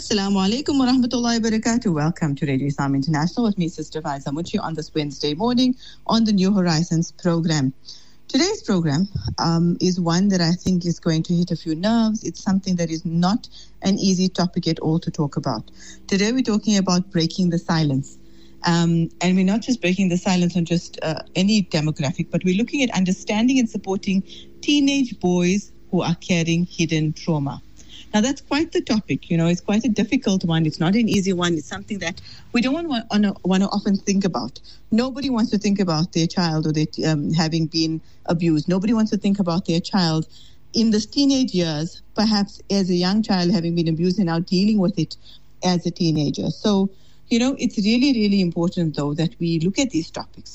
Assalamu alaikum wa rahmatullahi wa barakatuh. Welcome to Radio Islam International with me, Sister Faiza Muchi, on this Wednesday morning on the New Horizons program. Today's program is one that I think is going to hit a few nerves. It's something that is not an easy topic at all to talk about. Today we're talking about breaking the silence. And we're not just breaking the silence on just any demographic, but we're looking at understanding and supporting teenage boys who are carrying hidden trauma. Now, that's quite the topic, it's quite a difficult one. It's not an easy one. It's something that we don't want to often think about. Nobody wants to think about their child or their, having been abused. Nobody wants to think about their child in the teenage years, perhaps as a young child having been abused and now dealing with it as a teenager. So, it's really, really important, though, that we look at these topics,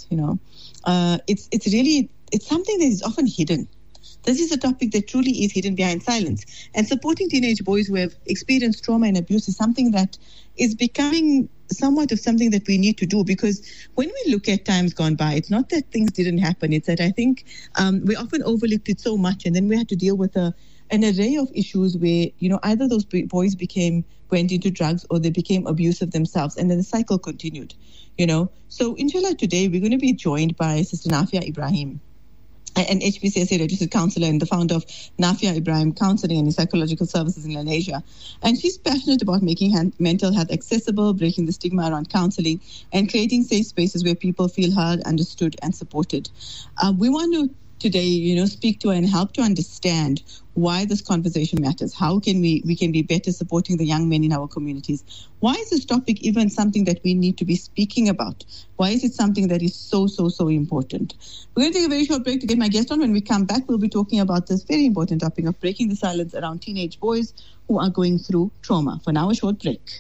It's something that is often hidden. This is a topic that truly is hidden behind silence. And supporting teenage boys who have experienced trauma and abuse is something that is becoming somewhat of something that we need to do, because when we look at times gone by, it's not that things didn't happen. It's that I think we often overlooked it so much, and then we had to deal with an array of issues where, either those boys went into drugs or they became abusive themselves, and then the cycle continued, So inshallah, today we're going to be joined by Sister Nafia Ibrahim, an HPCSA registered counsellor and the founder of Nafia Ibrahim Counselling and Psychological Services in Malaysia. And she's passionate about making mental health accessible, breaking the stigma around counselling, and creating safe spaces where people feel heard, understood, and supported. We want to today, speak to and help to understand why this conversation matters. How can we can be better supporting the young men in our communities? Why is this topic even something that we need to be speaking about? Why is it something that is so, so, so important? We're going to take a very short break to get my guest on. When we come back, we'll be talking about this very important topic of breaking the silence around teenage boys who are going through trauma. For now, a short break.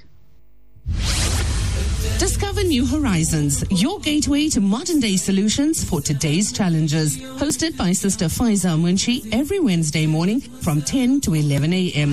Discover New Horizons, your gateway to modern-day solutions for today's challenges. Hosted by Sister Faiza Munshi every Wednesday morning from 10 to 11 a.m.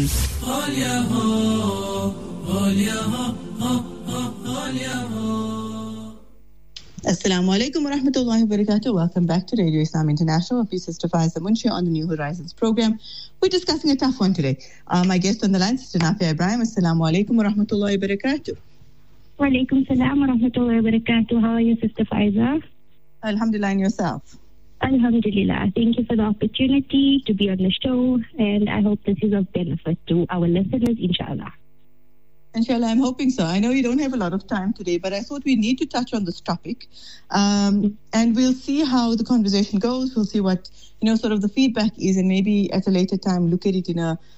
Assalamu alaikum wa rahmatullahi wa barakatuh. Welcome back to Radio Islam International with Sister Faiza Munshi on the New Horizons program. We're discussing a tough one today. My guest on the line, Sister Nafia Ibrahim. Assalamu alaikum wa rahmatullahi wa barakatuh. Wa alaikum salam wa rahmatullahi wa barakatuh. How are you, Sister Faiza? Alhamdulillah, and yourself? Alhamdulillah. Thank you for the opportunity to be on the show, and I hope this is of benefit to our listeners, inshallah. Inshallah, I'm hoping so. I know you don't have a lot of time today, but I thought we need to touch on this topic, and we'll see how the conversation goes. We'll see what, sort of the feedback is, and maybe at a later time look at it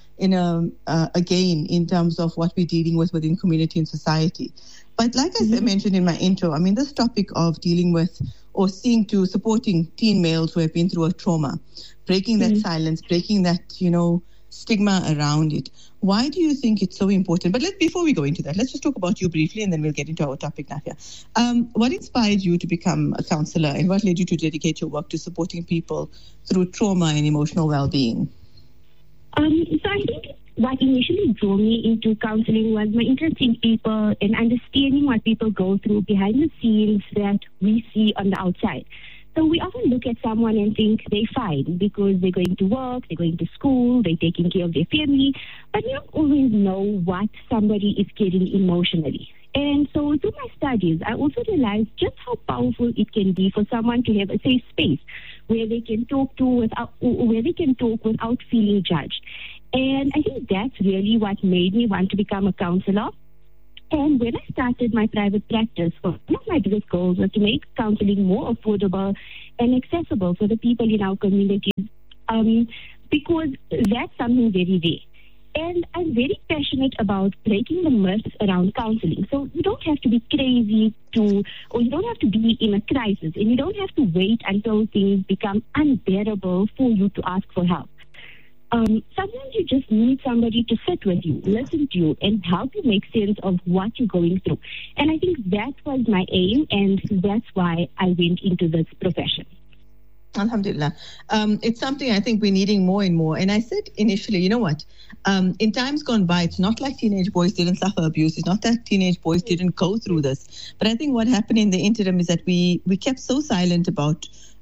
again in terms of what we're dealing with within community and society. But like I mentioned in my intro, this topic of dealing with or supporting teen males who have been through a trauma, breaking that silence, breaking that, stigma around it. Why do you think it's so important? But before we go into that, let's just talk about you briefly, and then we'll get into our topic, Nafia. What inspired you to become a counsellor, and what led you to dedicate your work to supporting people through trauma and emotional well-being? So I think what initially drew me into counseling was my interest in people and understanding what people go through behind the scenes that we see on the outside. So we often look at someone and think they're fine because they're going to work, they're going to school, they're taking care of their family, but we don't always know what somebody is getting emotionally. And so through my studies, I also realized just how powerful it can be for someone to have a safe space where they can talk without feeling judged. And I think that's really what made me want to become a counselor. And when I started my private practice, one of my biggest goals was to make counseling more affordable and accessible for the people in our communities, because that's something very rare. And I'm very passionate about breaking the myths around counseling. So you don't have to be crazy or you don't have to be in a crisis, and you don't have to wait until things become unbearable for you to ask for help. Sometimes you just need somebody to sit with you, listen to you, and help you make sense of what you're going through. And I think that was my aim, and that's why I went into this profession. Alhamdulillah. It's something I think we're needing more and more. And I said initially, you know what? In times gone by, it's not like teenage boys didn't suffer abuse. It's not that teenage boys didn't go through this. But I think what happened in the interim is that we kept so silent about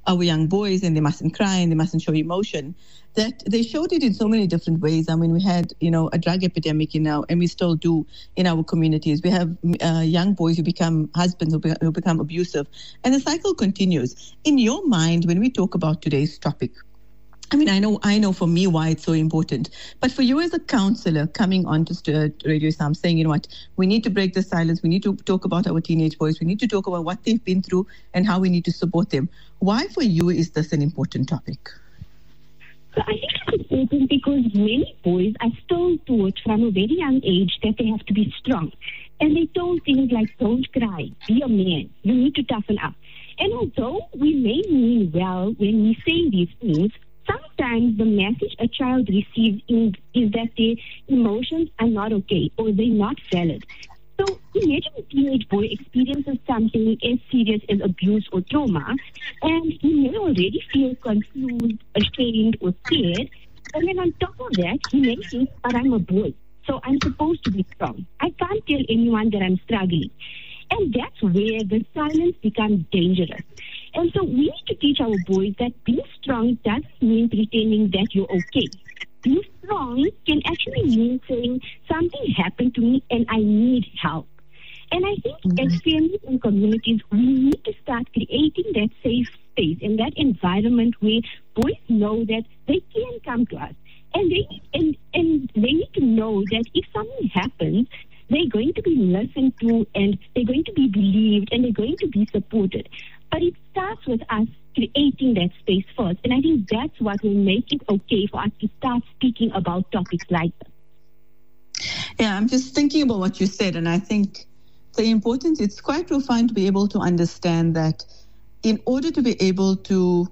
our young boys, and they mustn't cry and they mustn't show emotion, that they showed it in so many different ways. I mean, we had, a drug epidemic and we still do in our communities. We have young boys who become husbands, who become abusive, and the cycle continues. In your mind, when we talk about today's topic, I mean, I know for me why it's so important. But for you as a counselor coming on to Radio Islam saying, you know what, we need to break the silence. We need to talk about our teenage boys. We need to talk about what they've been through and how we need to support them. Why for you is this an important topic? So I think it's important because many boys are still taught from a very young age that they have to be strong. And they told things like, don't cry, be a man, you need to toughen up. And although we may mean well when we say these things, sometimes the message a child receives is that their emotions are not okay or they're not valid. So imagine a teenage boy experiences something as serious as abuse or trauma, and he may already feel confused, ashamed, or scared. And then on top of that, he may think, but I'm a boy, so I'm supposed to be strong. I can't tell anyone that I'm struggling. And that's where the silence becomes dangerous. And so we need to teach our boys that being strong doesn't mean pretending that you're okay. Being strong can actually mean saying something happened to me and I need help. And I think as families and communities, we need to start creating that safe space and that environment where boys know that they can come to us. And they need to know that if something happens, they're going to be listened to and they're going to be believed and they're going to be supported. But it starts with us creating that space first. And I think that's what will make it okay for us to start speaking about topics like that. Yeah, I'm just thinking about what you said, and I think the importance, it's quite profound to be able to understand that in order to be able to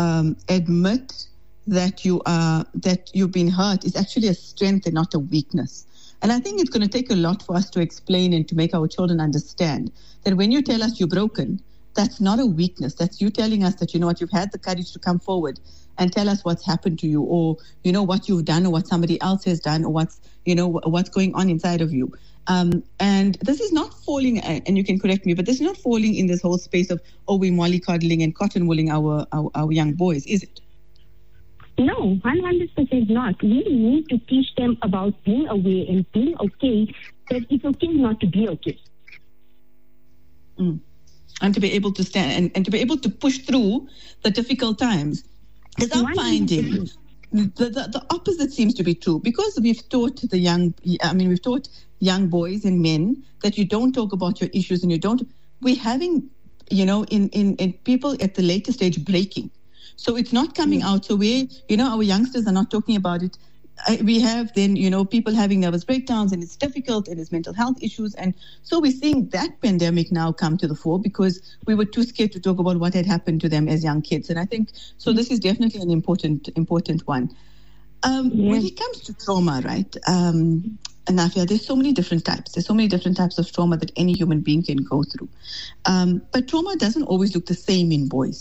admit that you've been hurt is actually a strength and not a weakness. And I think it's going to take a lot for us to explain and to make our children understand that when you tell us you're broken, that's not a weakness. That's you telling us that, you know what, you've had the courage to come forward and tell us what's happened to you, or, you know, what you've done or what somebody else has done, or what's going on inside of you. And this is not falling, and you can correct me, but this is not falling in this whole space of, we're mollycoddling and cotton-wooling our young boys, is it? No, 100% not. We need to teach them about being aware and being okay, that it's okay not to be okay. And to be able to stand and to be able to push through the difficult times. Because I'm finding the opposite seems to be true, because we've taught we've taught young boys and men that you don't talk about your issues, and we're having, in people at the later stage breaking. So it's not coming out. So our youngsters are not talking about it. We have then, people having nervous breakdowns, and it's difficult, and it's mental health issues. And so we're seeing that pandemic now come to the fore because we were too scared to talk about what had happened to them as young kids. And I think, so this is definitely an important one. When it comes to trauma, right, Nafia, there's so many different types. There's so many different types of trauma that any human being can go through. But trauma doesn't always look the same in boys.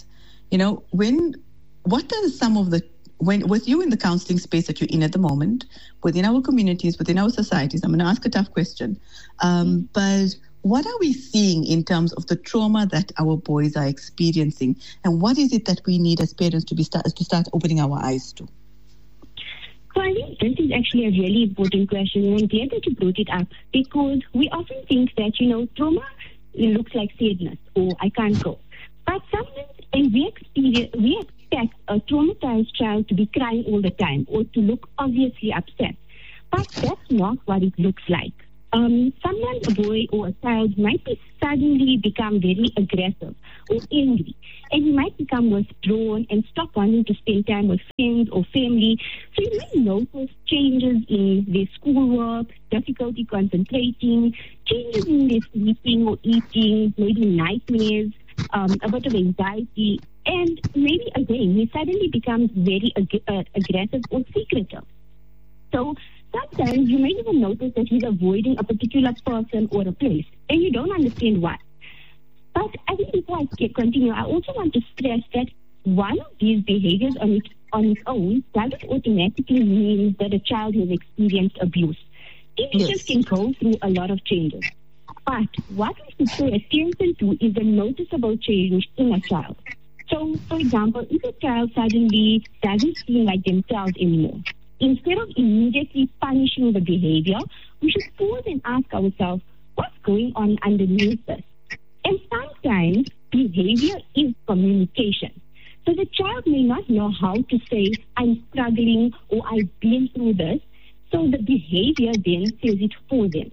With you in the counseling space that you're in at the moment, within our communities, within our societies, I'm going to ask a tough question. But what are we seeing in terms of the trauma that our boys are experiencing? And what is it that we need as parents to start opening our eyes to? So I think this is actually a really important question, and I'm glad that you brought it up, because we often think that, trauma looks like sadness, or I can't go. But sometimes, and we expect a traumatized child to be crying all the time or to look obviously upset. But that's not what it looks like. Sometimes a boy or a child might suddenly become very aggressive or angry, and he might become withdrawn and stop wanting to spend time with friends or family. So you may notice changes in their schoolwork, difficulty concentrating, changes in their sleeping or eating, maybe nightmares, a bit of anxiety, and maybe again he suddenly becomes very aggressive or secretive. So sometimes you may even notice that he's avoiding a particular person or a place, and you don't understand why. But I think before I continue, I also want to stress that one of these behaviors on its own doesn't automatically mean that a child has experienced abuse. Teenagers can go through a lot of changes. But what we should pay attention to is the noticeable change in a child. So, for example, if a child suddenly doesn't feel like themselves anymore, instead of immediately punishing the behavior, we should pause and ask ourselves, what's going on underneath this? And sometimes behavior is communication. So the child may not know how to say, I'm struggling or I've been through this. So the behavior then says it for them.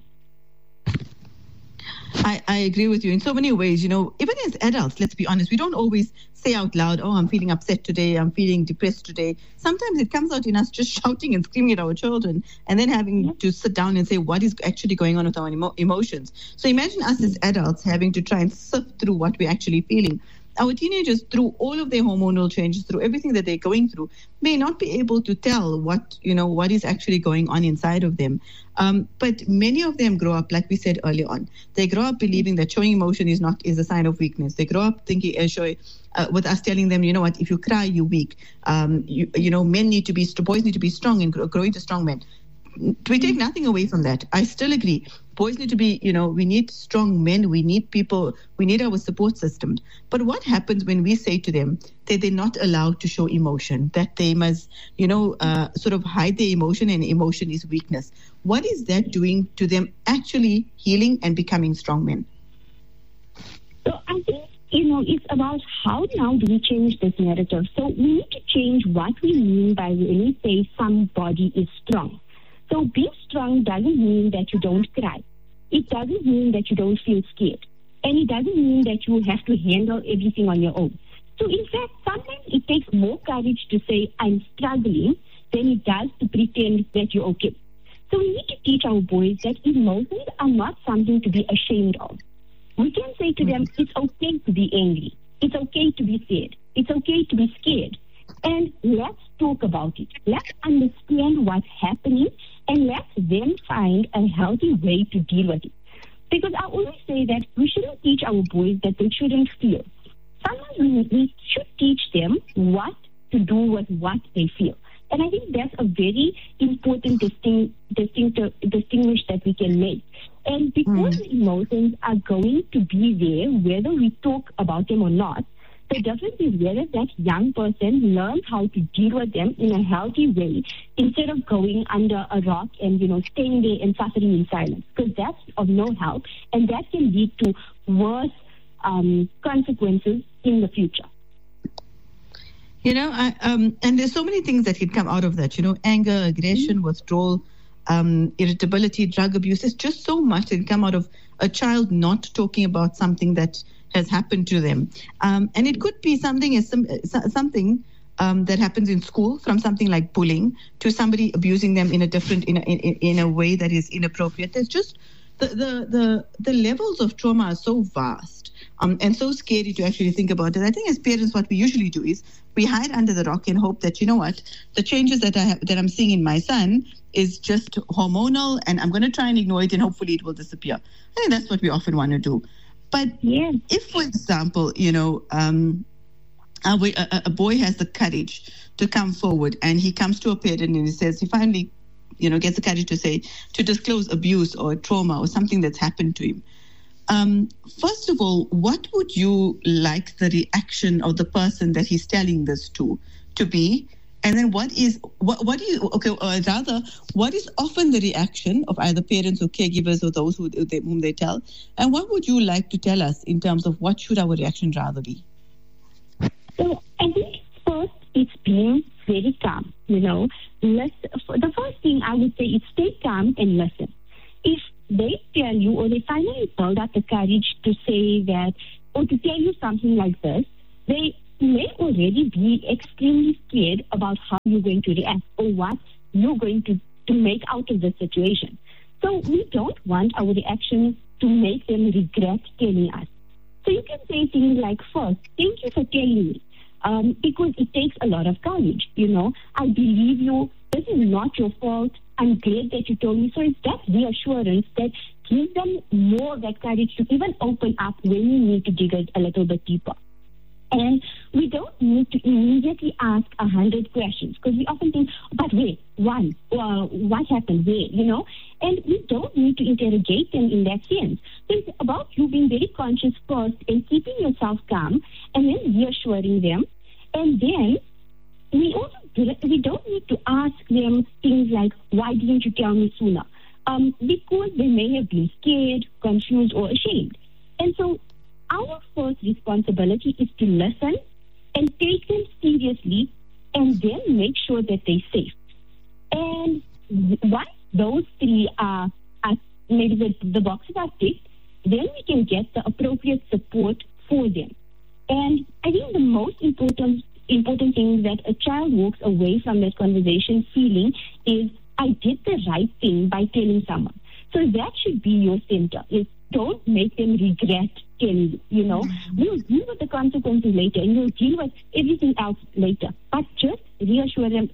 I agree with you in so many ways. Even as adults, let's be honest, we don't always say out loud, oh, I'm feeling upset today, I'm feeling depressed today. Sometimes it comes out in us just shouting and screaming at our children and then having to sit down and say what is actually going on with our emotions. So imagine us as adults having to try and sift through what we're actually feeling. Our teenagers, through all of their hormonal changes, through everything that they're going through, may not be able to tell what is actually going on inside of them. But many of them grow up, like we said earlier on, they grow up believing that showing emotion is a sign of weakness. They grow up thinking, with us telling them, if you cry, you're weak. Men need to be, boys need to be strong and grow into strong men. We take nothing away from that. I still agree. Boys need to be, we need strong men. We need people. We need our support system. But what happens when we say to them that they're not allowed to show emotion, that they must, sort of hide their emotion, and emotion is weakness? What is that doing to them actually healing and becoming strong men? So I think, it's about how now do we change this narrative. So we need to change what we mean by when we say somebody is strong. So being strong doesn't mean that you don't cry. It doesn't mean that you don't feel scared. And it doesn't mean that you have to handle everything on your own. So in fact, sometimes it takes more courage to say, I'm struggling, than it does to pretend that you're okay. So we need to teach our boys that emotions are not something to be ashamed of. We can say to them, it's okay to be angry. It's okay to be sad. It's okay to be scared. And let's talk about it. Let's understand what's happening, and let's then find a healthy way to deal with it. Because I always say that we shouldn't teach our boys that they shouldn't feel. Sometimes we should teach them what to do with what they feel. And I think that's a very important distinguish that we can make. And because the emotions are going to be there, whether we talk about them or not, the difference is whether that young person learns how to deal with them in a healthy way instead of going under a rock and, staying there and suffering in silence. Because that's of no help, and that can lead to worse consequences in the future. And there's so many things that can come out of that, anger, aggression, withdrawal, irritability, drug abuse. There's just so much that can come out of a child not talking about something that has happened to them. And it could be something that happens in school, from something like bullying to somebody abusing them in a way that is inappropriate. There's just the levels of trauma are so vast and so scary to actually think about it. I think as parents, what we usually do is we hide under the rock and hope that, the changes that I'm seeing in my son is just hormonal, and I'm going to try and ignore it, and hopefully it will disappear. I think that's what we often want to do. But if, for example, a boy has the courage to come forward, and he comes to a parent and he says, he finally, gets the courage to disclose abuse or trauma or something that's happened to him. First of all, what would you like the reaction of the person that he's telling this to be? And then what is often the reaction of either parents or caregivers or those whom they tell? And what would you like to tell us in terms of what should our reaction rather be? So I think first it's being very calm, The first thing I would say is stay calm and listen. If they tell you, or they finally build up the courage to say that, or to tell you something like this, they may already be extremely scared about how you're going to react or what you're going to make out of the situation. So we don't want our reactions to make them regret telling us. So you can say things like, first, thank you for telling me, because it takes a lot of courage. I believe you. This is not your fault. I'm glad that you told me. So it's that reassurance that gives them more of that courage to even open up when you need to dig a little bit deeper. And we don't need to immediately ask 100 questions, because we often think, but wait, what happened, where, And we don't need to interrogate them in that sense. So it's about you being very conscious first and keeping yourself calm and then reassuring them. And then we don't need to ask them things like, why didn't you tell me sooner? Because they may have been scared, confused, or ashamed. And so our first responsibility is to listen and take them seriously and then make sure that they're safe. And once those three are maybe the boxes are ticked, then we can get the appropriate support for them. And I think the most important thing that a child walks away from that conversation feeling is, I did the right thing by telling someone. So that should be your center, is don't make them regret telling you, We'll deal with the consequences later and we'll deal with everything else later. But just reassure them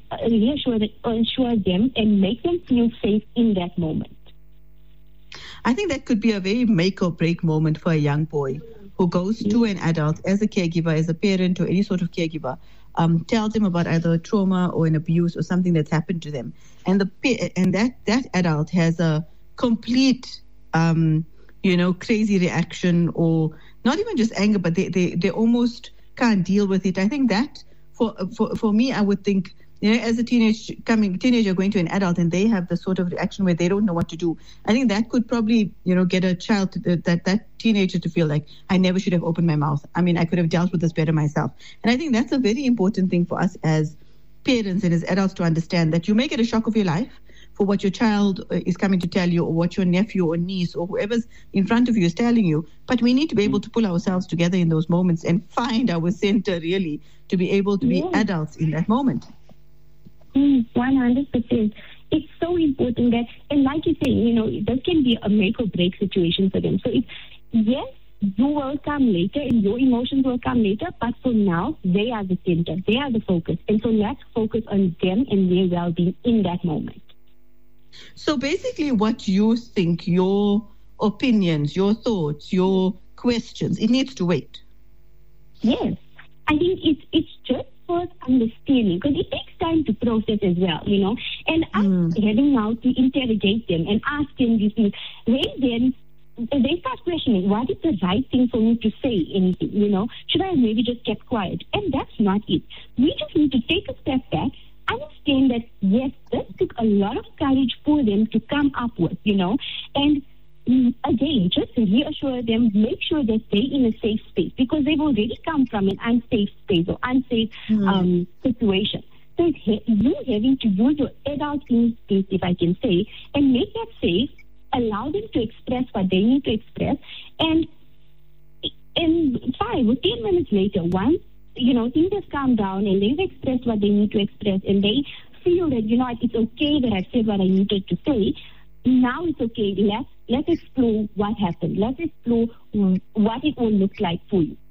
and make them feel safe in that moment. I think that could be a very make or break moment for a young boy who goes to an adult as a caregiver, as a parent or any sort of caregiver, tells them about either a trauma or an abuse or something that's happened to them. And that adult has a complete crazy reaction, or not even just anger, but they almost can't deal with it. I think that for me, I would think, as a teenager going to an adult and they have the sort of reaction where they don't know what to do, I think that could probably, get a child, that teenager to feel like, I never should have opened my mouth. I mean, I could have dealt with this better myself. And I think that's a very important thing for us as parents and as adults to understand, that you may get a shock of your life for what your child is coming to tell you, or what your nephew or niece or whoever's in front of you is telling you. But we need to be able to pull ourselves together in those moments and find our center, really, to be able to be adults in that moment. 100%. It's so important that, and like you say, this can be a make or break situation for them. So yes, you will come later and your emotions will come later, but for now, they are the center, they are the focus. And so let's focus on them and their well-being in that moment. So basically what you think, your opinions, your thoughts, your questions, it needs to wait. Yes. I think it's just first understanding, because it takes time to process as well, and us having now to interrogate them and ask them these things, then they start questioning, what is the right thing for me to say anything, should I maybe just kept quiet? And that's not it. We just need to take a step back, understand that, yes, this took a lot of courage for them to come up with, and again, just reassure them, make sure that they're in a safe space, because they've already come from an unsafe space or unsafe situation. So it's you having to use your adult instinct, if I can say, and make that safe, allow them to express what they need to express, and 5 or 10 minutes later, once things have calmed down and they've expressed what they need to express, and they feel that, it's okay that I've said what I needed to say, now it's okay. Let's explore what happened. Let's explore what it will look like for you.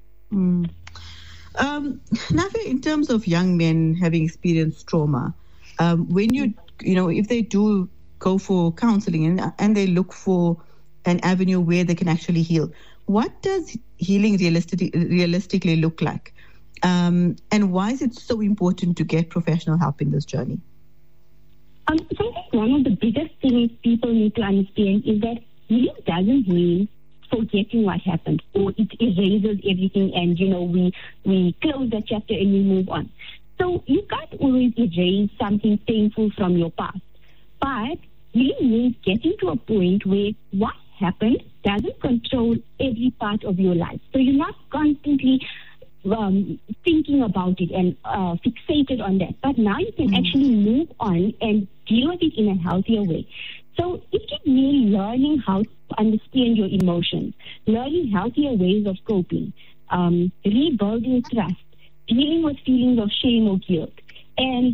Navia, in terms of young men having experienced trauma, when if they do go for counseling and they look for an avenue where they can actually heal, what does healing realistically look like? And why is it so important to get professional help in this journey? So I think one of the biggest things people need to understand is that healing doesn't mean forgetting what happened, or it erases everything and, we close that chapter and we move on. So you can't always erase something painful from your past. But healing means getting to a point where what happened doesn't control every part of your life. So you're not constantly thinking about it and fixated on that. But now you can actually move on and deal with it in a healthier way. So it can mean learning how to understand your emotions, learning healthier ways of coping, rebuilding trust, dealing with feelings of shame or guilt, and